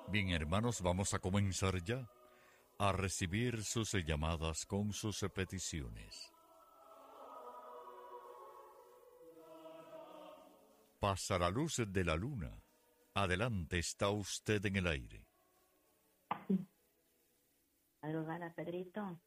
Bien, hermanos, vamos a comenzar ya a recibir sus llamadas con sus peticiones. Pasa la luz de la luna. Adelante, está usted en el aire. Madrugada, Pedrito.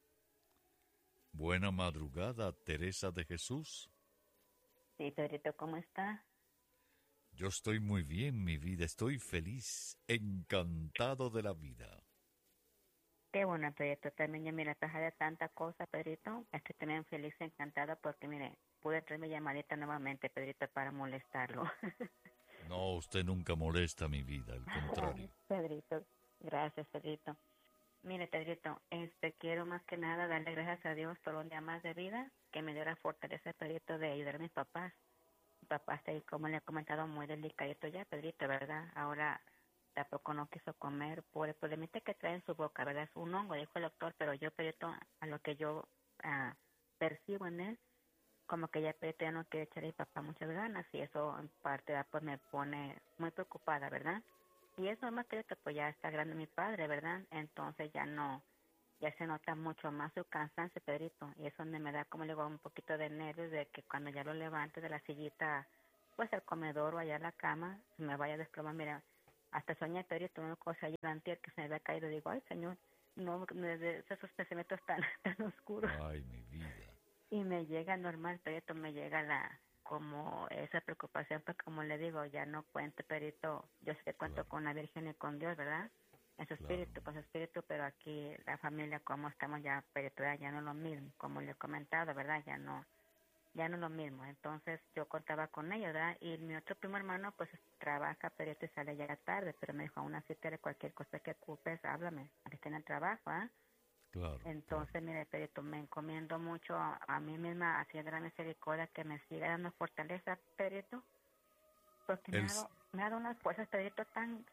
Buena madrugada, Teresa de Jesús. Sí, Pedrito, ¿cómo está? Yo estoy muy bien, mi vida, estoy feliz, encantado de la vida. Qué bueno, Pedrito. También yo, mira, traje de tanta cosa, Pedrito. Estoy también feliz, encantada porque, mire, pude traer mi llamadita nuevamente, Pedrito, para molestarlo. No, usted nunca molesta mi vida, al contrario. Pedrito, gracias, Pedrito. Mire, Pedrito, quiero más que nada darle gracias a Dios por un día más de vida, que me dio la fortaleza, Pedrito, de ayudar a mis papás. Mi papá está ahí, como le he comentado, muy delicadito ya, Pedrito, ¿verdad? Ahora tampoco no quiso comer por el problemita que trae en su boca, ¿verdad? Es un hongo, dijo el doctor, pero yo, Pedrito, a lo que yo percibo en él, como que ya Pedrito ya no quiere echarle a mi papá muchas ganas y eso en parte pues me pone muy preocupada, ¿verdad? Y es normal, Pedrito, pues ya está grande mi padre, ¿verdad? Entonces ya no, ya se nota mucho más su cansancio, Pedrito, y eso donde me da, como le digo, un poquito de nervios de que cuando ya lo levante de la sillita, pues al comedor o allá a la cama, se me vaya a desplomar. Mira, hasta soñé, Pedrito, una cosa ayer antier que se me había caído, digo, ay, Señor, no, de esos pensamientos tan, tan oscuros. Ay, mi vida. Y me llega normal, Pedrito, me llega como esa preocupación, pues como le digo, ya no cuento, Pedrito, yo sé que cuento Claro, con la Virgen y con Dios, ¿verdad? En claro. su espíritu, pero aquí la familia, como estamos ya, Pedrito, ya no es lo mismo, como le he comentado, ¿verdad? Ya no es lo mismo. Entonces yo contaba con ella, ¿verdad? Y mi otro primo hermano, pues trabaja, Pedrito, y sale ya tarde, pero me dijo, aún así, de cualquier cosa que ocupes, háblame, aquí está en el trabajo, ¿ah? Claro, claro. Entonces, mire, Pedrito, me encomiendo mucho a mí misma, hacia de la misericordia, que me siga dando fortaleza, Pedrito, porque El, me ha dado unas fuerzas, Pedrito,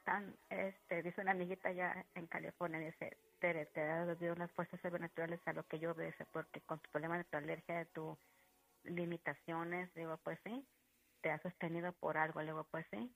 dice una amiguita allá en California, dice, Tere, te ha dado unas fuerzas sobrenaturales a lo que yo veo, dice, porque con tu problema de tu alergia, de tus limitaciones, digo, pues sí, te ha sostenido por algo, le digo, pues sí,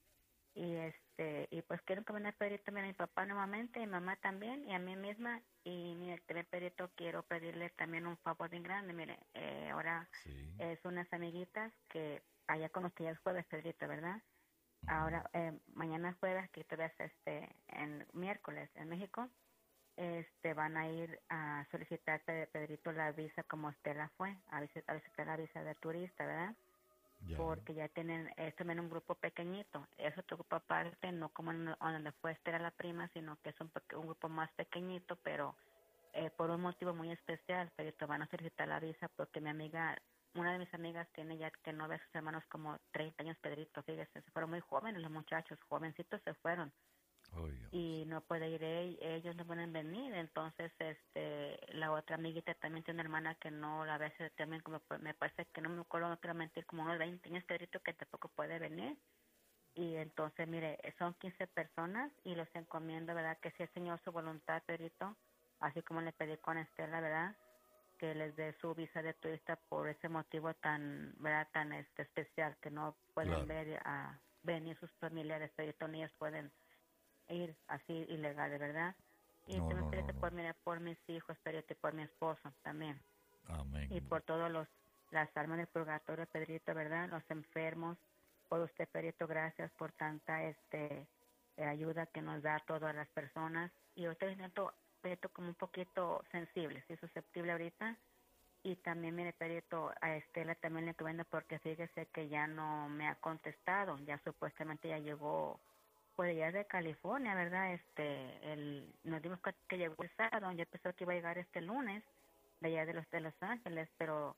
y pues quiero que venga Pedrito, mira, a mi papá nuevamente, a mi mamá también, y a mí misma, y mire, TV Pedrito, quiero pedirle también un favor bien grande, mire, ahora sí. es unas amiguitas que allá con usted ya es jueves, Pedrito, ¿verdad? Ujú. Ahora, mañana jueves, que todavía es en miércoles en México, van a ir a solicitar, Pedrito, la visa como usted la fue, a visitar la visa de turista, ¿verdad? Ya, Porque ya tienen, es también un grupo pequeñito, eso te ocupa aparte, no como donde fue Estela la prima, sino que es un grupo más pequeñito, pero por un motivo muy especial, pero te van a solicitar la visa porque mi amiga, una de mis amigas tiene ya que no ve a sus hermanos como 30 años, Pedrito, fíjese, se fueron muy jóvenes los muchachos, jovencitos se fueron, oigamos. y no puede ir ellos no pueden venir, entonces la otra amiguita también tiene una hermana que no la ve hace también como me parece que no me acuerdo, no quiero mentir, como unos 20 años, Pedrito, que tampoco puede venir, y entonces mire, son 15 personas y los encomiendo, ¿verdad? Que si el Señor su voluntad, Pedrito, así como le pedí con Estela, ¿verdad? Que les dé su visa de turista por ese motivo tan, ¿verdad? Tan especial, que no pueden Claro. venir sus familiares, Pedrito, ni ellos pueden ir así ilegales, ¿verdad? Y No, también no, no, pedite no. por, mira, por mis hijos, pedite por mi esposo también. Y Amén. por todos las almas del purgatorio, Pedrito, ¿verdad? Los enfermos, por usted, Pedrito, gracias por tanta ayuda que nos da a todas las personas. Y ahorita me siento, Pedrito, como un poquito sensible, sí, susceptible ahorita. Y también, mire, Pedrito, a Estela también le recomiendo porque fíjese que ya no me ha contestado, ya supuestamente ya llegó, pues ya de California, ¿verdad? Nos dimos cuenta que llegó el sábado, yo pensé que iba a llegar este lunes, de allá de Los Ángeles, pero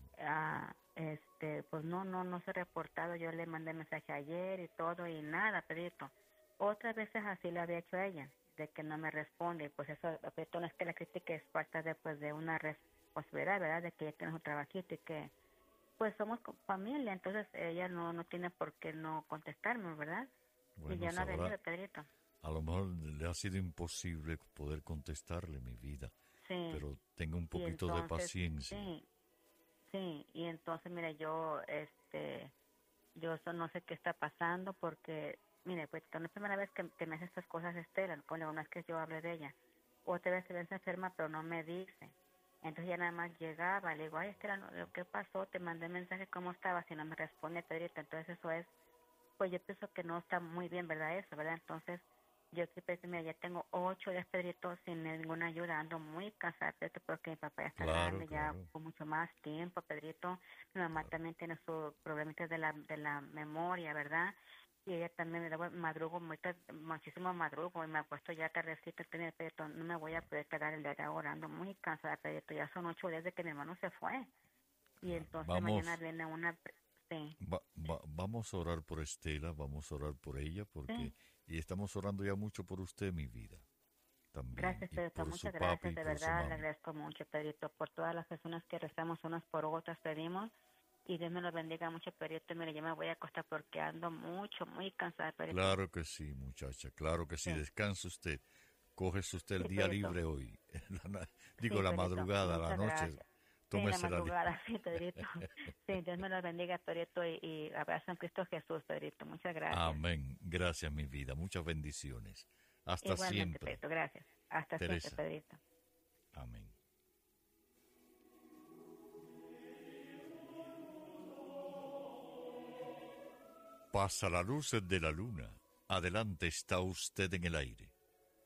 pues no se ha reportado. Yo le mandé mensaje ayer y todo y nada, Pedrito. Otras veces así le había hecho a ella, de que no me responde, y pues eso, Pedrito, no es que la critique, es falta de una responsabilidad, ¿verdad? De que ella tiene un trabajito y que pues somos familia, entonces ella no tiene por qué no contestarme, ¿verdad? Y Bueno, ya no ha sabrá. venido, Pedrito. A lo mejor le ha sido imposible poder contestarle, mi vida. Sí, Pero tenga un y poquito de entonces, paciencia. sí, sí, y entonces, mira, yo eso no sé qué está pasando porque mire, pues no es la primera vez que me hace estas cosas Estela, con una vez que yo hablé de ella. Otra vez se ve enferma, pero no me dice. Entonces ya nada más llegaba, le digo, ay Estela, ¿qué pasó? Te mandé mensaje, ¿cómo estabas? Si no me responde, Pedrito. Entonces eso es, pues yo pienso que no está muy bien, ¿verdad? Eso, ¿verdad? Entonces yo sí pensé, mira, ya tengo 8 días, Pedrito, sin ninguna ayuda, ando muy cansada, Pedrito, porque mi papá ya está Claro, grande, ya claro. con mucho más tiempo, Pedrito. Mi mamá Claro. también tiene sus problemitas de la memoria, ¿verdad? Y ella también me da madrugo, muchísimo madrugo, y me ha puesto ya tardecito, entonces, Pedrito, no me voy a poder quedar el día de ahora, ando muy cansada, Pedrito, ya son 8 días de que mi hermano se fue. Y Claro. entonces mañana Vamos, viene una, sí, vamos a orar por Estela, vamos a orar por ella, sí. porque y estamos orando ya mucho por usted, mi vida, también, Gracias, y Pedrito, por su muchas papi gracias, y de por su verdad, le mami. agradezco mucho, Pedrito, por todas las personas que rezamos unas por otras, pedimos, y Dios me los bendiga mucho, Pedrito. Mire, yo me voy a acostar porque ando mucho, muy cansada, Pedrito. Claro que sí, muchacha, claro que sí. Sí, Descanse usted. Coges usted el sí, día Pedrito, libre hoy. Digo, sí, la Pedrito, madrugada, la muchas noche. gracias. Sí, en la Tómese la madrugada, sí, Pedrito. Sí, Dios me los bendiga, Pedrito, y abrazo en Cristo Jesús, Pedrito. Muchas gracias. Amén. Gracias, mi vida. Muchas bendiciones. Hasta Igualmente, siempre. Pedrito, gracias. Hasta siempre, Teresa. Pedrito. Amén. Pasa la luz de la luna. Adelante está usted en el aire.